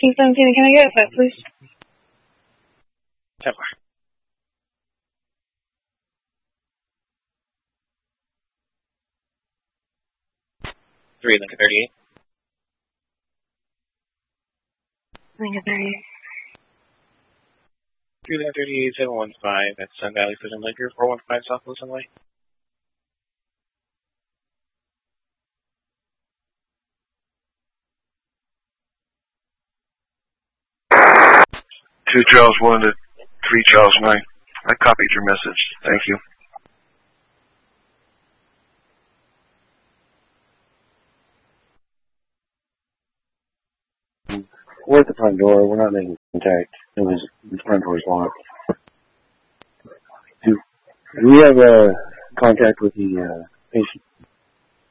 1617, can I get that, please? 10-4. Lincoln 38. Lincoln 38. 3938, 715 at Sun Valley Food and Liquor, 415 South Wilson Way. Two Charles 1 to 3 Charles 9. I copied your message. Thank you. We're at the front door. We're not making contact. The front door is locked. Do we have contact with the patient?